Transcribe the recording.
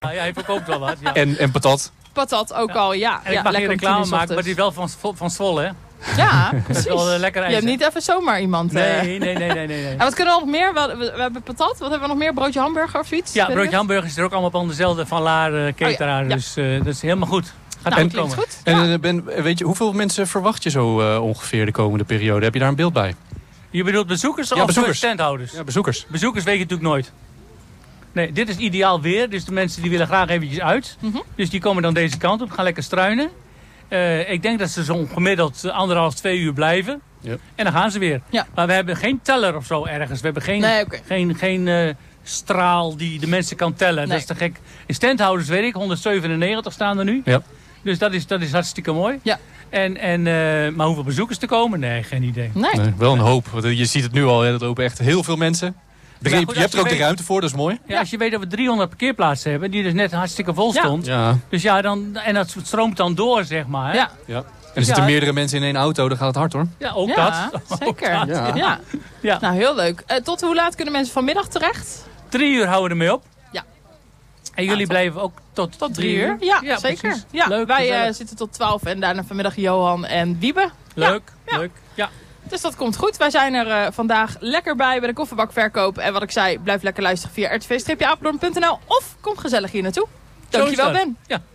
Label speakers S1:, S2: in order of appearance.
S1: Ja, hij verkoopt wel wat. Ja.
S2: En patat.
S3: Patat ook al, ja.
S1: En ik mag geen reclame maken, maar die is wel van Zwolle, hè?
S3: Ja,
S1: Dat
S3: precies.
S1: is wel lekker ijs.
S3: Je hebt niet even zomaar iemand.
S1: Nee.
S3: En wat kunnen we nog meer? We hebben patat. Wat hebben we nog meer? Broodje hamburger of zoiets?
S1: Ja, broodje hamburger is er ook allemaal van dezelfde Van Laar cateraar.
S3: Ja.
S1: Dus dat is helemaal goed. Gaat
S3: Nou,
S1: goed
S3: klinkt
S1: komen.
S3: goed.
S2: En weet je, hoeveel mensen verwacht je zo ongeveer de komende periode? Heb je daar een beeld bij?
S1: Je bedoelt bezoekers
S2: Ja,
S1: of
S2: bezoekers.
S1: standhouders?
S2: Ja, bezoekers.
S1: Bezoekers weet je natuurlijk nooit. Nee, dit is ideaal weer. Dus de mensen die willen graag eventjes uit. Dus die komen dan deze kant op. Gaan lekker struinen. Ik denk dat ze zo gemiddeld 1,5, 2 uur blijven.
S2: Ja.
S1: En dan gaan ze weer.
S3: Ja.
S1: Maar we hebben geen teller of zo ergens. We hebben geen straal die de mensen kan tellen.
S3: Nee.
S1: Dat is te gek. In standhouders weet ik, 197 staan er nu.
S2: Ja.
S1: Dus dat is hartstikke mooi.
S3: Ja.
S1: Maar hoeveel bezoekers te komen? Nee, geen idee.
S3: Nee.
S2: Wel een hoop. Want je ziet het nu al, hè, dat lopen echt heel veel mensen.
S1: goed,
S2: je
S1: als
S2: hebt er
S1: je
S2: ook de
S1: weet-
S2: ruimte voor, dat is mooi.
S1: Ja, als je weet dat we 300 parkeerplaatsen hebben, die dus net hartstikke vol
S3: Ja.
S1: stond.
S2: Ja.
S1: Dus ja, en dat stroomt dan door, zeg maar. Hè?
S3: Ja,
S2: En er zitten
S1: Ja.
S2: meerdere mensen in één auto, dan gaat het hard hoor.
S1: Ja, ook
S3: ja,
S1: dat.
S3: zeker.
S1: Ook dat.
S3: Ja.
S1: Ja.
S3: Nou, heel leuk. Tot hoe laat kunnen mensen vanmiddag terecht?
S1: 3 uur houden we ermee op.
S3: Ja.
S1: En jullie blijven ook tot
S3: 3 uur? Ja, zeker.
S1: precies.
S3: Ja,
S1: Leuk,
S3: wij
S1: gezellig.
S3: zitten tot 12 en daarna vanmiddag Johan en Wiebe.
S1: Leuk,
S3: Ja.
S1: leuk. Ja.
S3: Dus dat komt goed. Wij zijn er vandaag lekker bij de kofferbakverkoop. En wat ik zei, blijf lekker luisteren via rtv-apeldoorn.nl of kom gezellig hier naartoe. Dankjewel,
S1: Zo is dat.
S3: Ben.
S1: Ja.